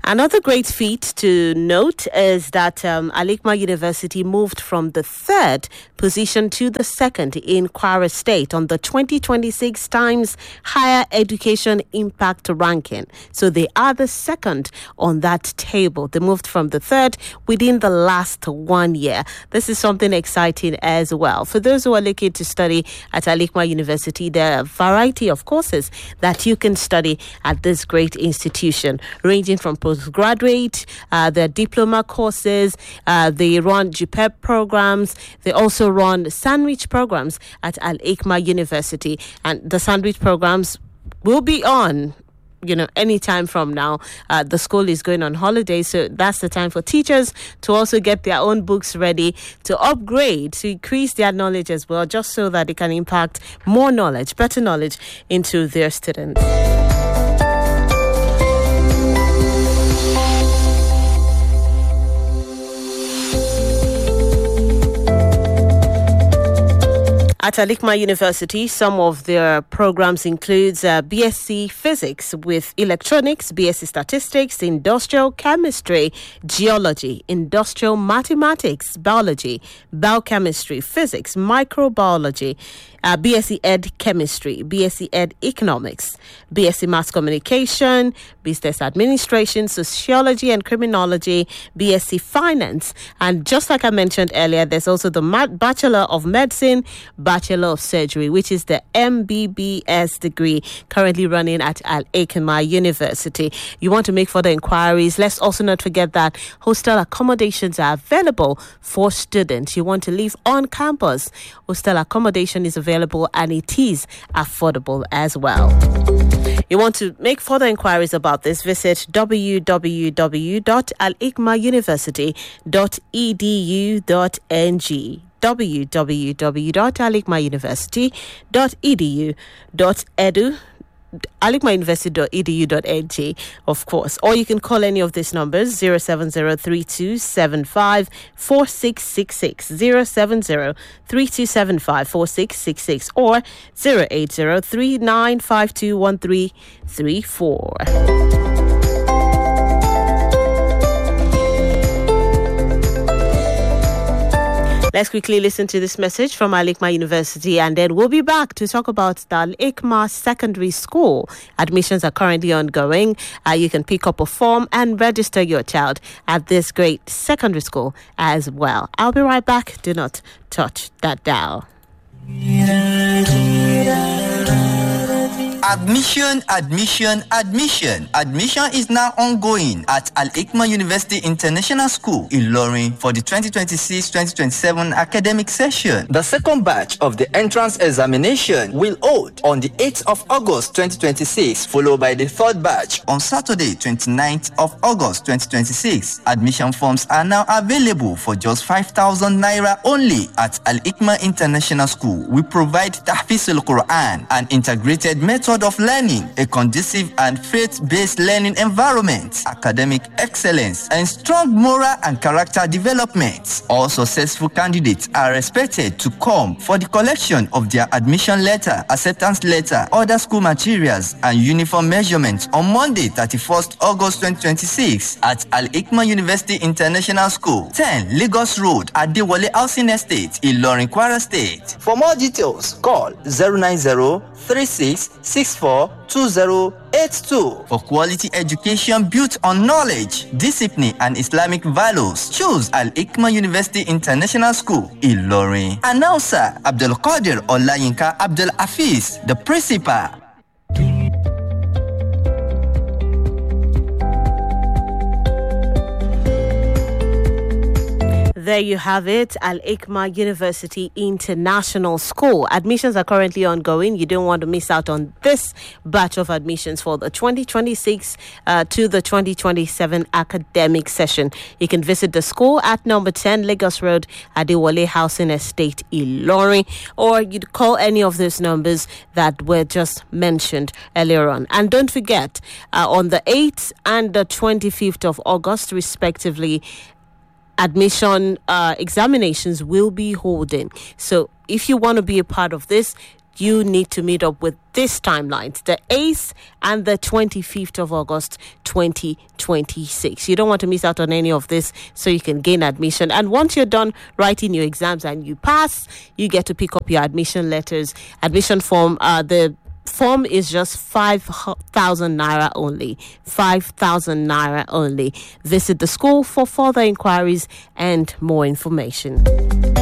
Another great feat to note is that Al-Hikmah University moved from the third position to the second in Kwara State on the 2026 Times Higher Education Impact Ranking. So they are the second on that table. They moved from the third within the last 1 year. This is something exciting as well. For those who are looking to study at Al-Hikmah University, there are a variety of courses that you can study at this great institution, ranging from postgraduate, their diploma courses, they run GPEP programs, they also run sandwich programs at Al-Hikmah University, and the sandwich programs will be on any time from now. The school is going on holiday, so that's the time for teachers to also get their own books ready, to upgrade, to increase their knowledge as well, just so that they can impact more knowledge, better knowledge into their students. At Al-Hikmah University, some of their programs includes BSc Physics with Electronics, BSc Statistics, Industrial Chemistry, Geology, Industrial Mathematics, Biology, Biochemistry, Physics, Microbiology, BSc Ed Chemistry, BSc Ed Economics, BSc Mass Communication, Business Administration, Sociology and Criminology, BSc Finance, and just like I mentioned earlier, there's also the Bachelor of Medicine, Bachelor of Surgery, which is the MBBS degree currently running at Al-Hikmah University. You want to make further inquiries? Let's also not forget that hostel accommodations are available for students. You want to live on campus? Hostel accommodation is available and it is affordable as well. You want to make further inquiries about this? Visit www.alhikmahuniversity.edu.ng alhikmahuniversity.edu.ng, of course. Or you can call any of these numbers: 07032754666, 07032754666, or 08039521334. Let's quickly listen to this message from Al-Hikmah University, and then we'll be back to talk about the Al-Hikmah Secondary School. Admissions are currently ongoing. You can pick up a form and register your child at this great secondary school as well. I'll be right back. Do not touch that dial. Admission is now ongoing at Al-Hikmah University International School, Ilorin, for the 2026-2027 academic session. The second batch of the entrance examination will hold on the 8th of August 2026, followed by the third batch on Saturday, 29th of August 2026. Admission forms are now available for just 5,000 naira only at Al-Hikmah International School. We provide Tahfiz al-Quran, an integrated method of learning, a conducive and faith-based learning environment, academic excellence, and strong moral and character development. All successful candidates are expected to come for the collection of their admission letter, acceptance letter, other school materials, and uniform measurements on Monday, 31st August 2026 at Al-Hikmah University International School, 10 Lagos Road, Adewale Housing Estate, Ilorin, Kwara State. For more details, call 090-3664-2082. For quality education built on knowledge, discipline, and Islamic values, choose Al-Hikmah University International School, Ilorin. Announcer Abdul Qadir Olayinka Abdul Hafiz, the principal. There you have it, Al-Hikmah University International School. Admissions are currently ongoing. You don't want to miss out on this batch of admissions for the 2026 to the 2027 academic session. You can visit the school at number 10 Lagos Road, Adewale Housing Estate, Ilorin, or you'd call any of those numbers that were just mentioned earlier on. And don't forget, on the 8th and the 25th of August, respectively, admission examinations will be holding. So if you want to be a part of this, you need to meet up with these timelines, the 8th and the 25th of August 2026. You don't want to miss out on any of this, so you can gain admission. And once you're done writing your exams and you pass, you get to pick up your admission letters, admission form. The form is just 5,000 naira only. 5,000 naira only. Visit the school for further inquiries and more information.